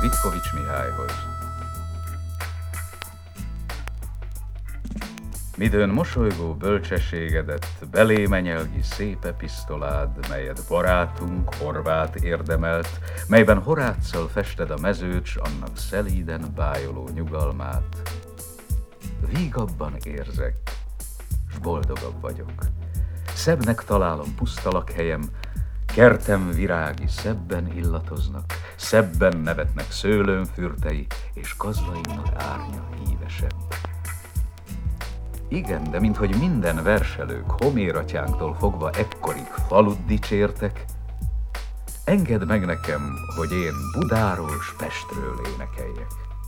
Vitkovics Mihályhoz. Midőn mosolygó bölcsességedet, belémenyelgi szép episztolád, melyet barátunk, Horváth érdemelt, melyben Horáccal fested a mezőcs, annak szelíden bájoló nyugalmát. Vígabban érzek, s boldogabb vagyok. Szebbnek találom puszta lakhelyem, kertem virági szebben illatoznak, szebben nevetnek szőlőm fürtei, és kazlaimnak árnya hívesebb. Igen, de minthogy minden verselők Homér atyánktól fogva ekkorig falut dicsértek, engedd meg nekem, hogy én Budáról s Pestről énekeljek.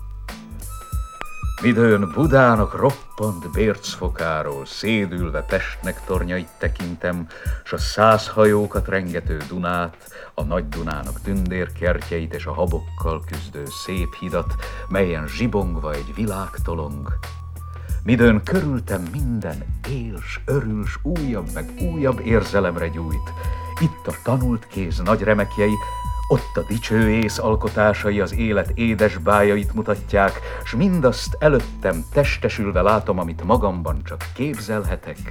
Midőn Budának roppant bércfokáról szédülve Pestnek tornyait tekintem, s a 100 hajókat rengető Dunát, a Nagy Dunának tündérkertjeit és a habokkal küzdő szép hidat, melyen zsibongva egy világ tolong. Midőn körültem minden éls, örüls, újabb meg újabb érzelemre gyújt. Itt a tanult kéz nagy remekjei, ott a dicső ész alkotásai az élet édes bájait mutatják, s mindazt előttem testesülve látom, amit magamban csak képzelhetek.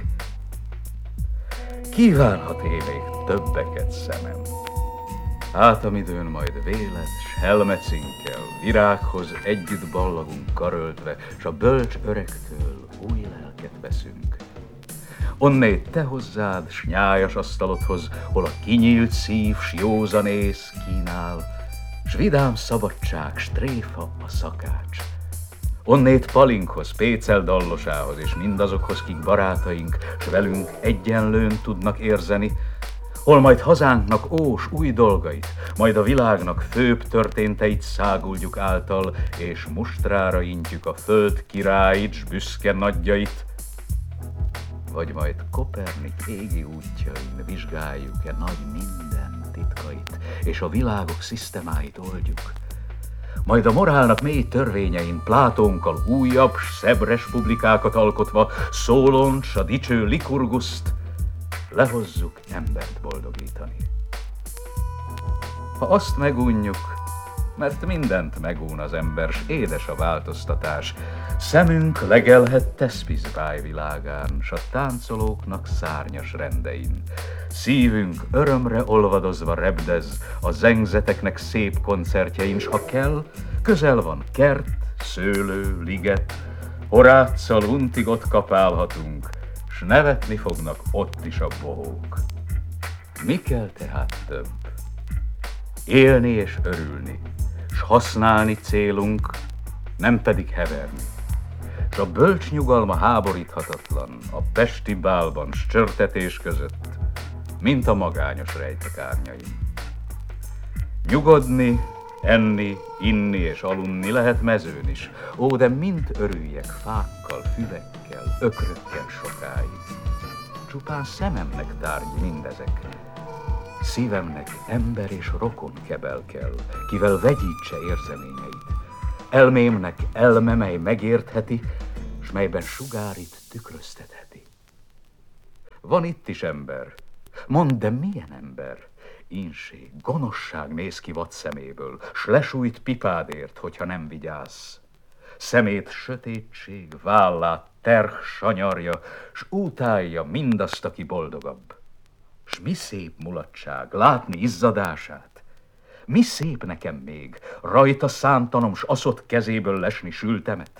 Kívánhat-é még többeket szemem? Hát amidőn majd véled, s helmecinkkel, virághoz együtt ballagunk karöltve, s a bölcs öregtől új lelket veszünk. Onnét te hozzád, s nyájas asztalodhoz, hol a kinyílt szív, s józanész kínál, s vidám szabadság, s tréfa a szakács. Onnét Palinkhoz, Pécel dallosához, és mindazokhoz, kik barátaink, s velünk egyenlőn tudnak érzeni, hol majd hazánknak ós új dolgait, majd a világnak főbb történteit száguldjuk által, és mustrára intjük a föld királyit, s büszke nagyjait, vagy majd Kopernik égi útjain vizsgáljuk-e nagy minden titkait, és a világok szisztemáit oldjuk. Majd a morálnak mély törvényein Plátónkkal újabb, szebb republikákat alkotva, Szólont s a dicső Likurguszt lehozzuk embert boldogítani. Ha azt megunjuk, mert mindent megún az ember, s édes a változtatás, szemünk legelhet Teszpisz bájvilágán, s a táncolóknak szárnyas rendein. Szívünk örömre olvadozva rebdez a zengzeteknek szép koncertjein, s ha kell, közel van kert, szőlő, liget, Horáccal untig ott kapálhatunk, s nevetni fognak ott is a bohók. Mi kell tehát több? Élni és örülni, s használni célunk, nem pedig heverni. S a bölcs nyugalma háboríthatatlan a pesti bálban s csörtetés között, mint a magányos rejtek árnyain. Nyugodni, enni, inni és aludni lehet mezőn is, ó, de mind örüljek fákkal, füvekkel, ökrökkel sokáig. Csupán szememnek tárgy mindezek, szívemnek ember és rokon kebel kell, kivel vegyítse érzeményeit. Elmémnek elme, mely megértheti, s melyben sugárit tükröztetheti. Van itt is ember, mondd, de milyen ember? Ínség, gonoszság néz ki vad szeméből, s lesújt pipádért, hogyha nem vigyázz. Szemét sötétség, vállát terh sanyarja, s utálja mindazt, aki boldogabb. S mi szép mulatság, látni izzadását? Mi szép nekem még, rajta szántanom, s aszott kezéből lesni sültemet?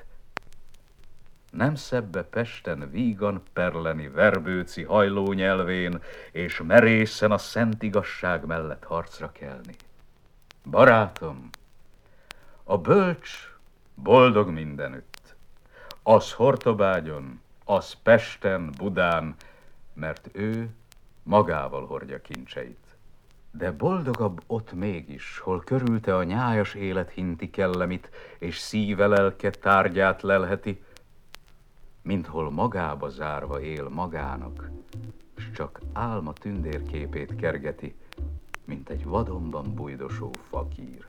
Nem szebbe Pesten vígan perleni Verbőci hajló nyelvén, és merészen a szent igazság mellett harcra kelni. Barátom, a bölcs boldog mindenütt. Az Hortobágyon, az Pesten, Budán, mert ő magával hordja kincseit. De boldogabb ott mégis, hol körülte a nyájas élet hinti kellemit, és szíve lelke tárgyát lelheti, mint hol magába zárva él magának, s csak álma tündérképét kergeti, mint egy vadonban bujdosó fakír.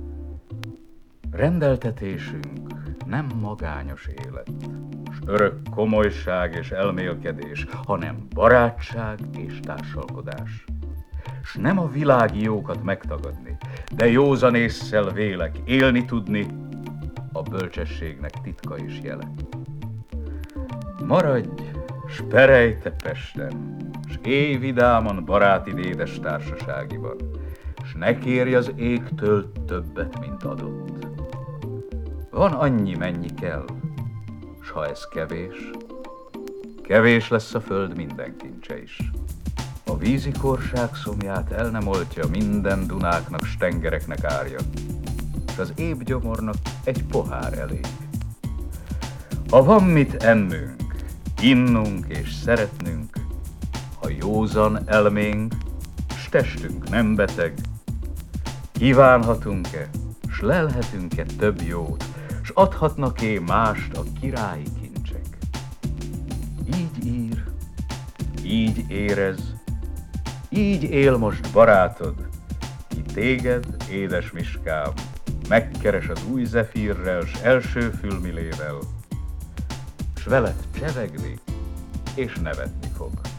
Rendeltetésünk nem magányos élet, s örök komolyság és elmélkedés, hanem barátság és társalkodás. s nem a világi jókat megtagadni, de józan ésszel vélek élni tudni, a bölcsességnek titka és jele. Maradj, s perelj te Pesten, s élj vidáman baráti édes társaságiban, s ne kérj az égtől többet, mint adott. Van annyi, mennyi kell, s ha ez kevés, kevés lesz a föld minden kincse is. A vízi korság szomját el nem oltja minden dunáknak, s tengereknek árja, s az épp gyomornak egy pohár elég. Ha van mit ennünk, innunk és szeretnünk, ha józan elménk, s testünk nem beteg, kívánhatunk-e, s lelhetünk-e több jót, s adhatnak-e mást a királyi kincsek? Így ír, így érez, így él most barátod, ki téged, édes Miskám, megkeres az új zefírrel, s első fülmilével, s veled csevegni és nevetni fog.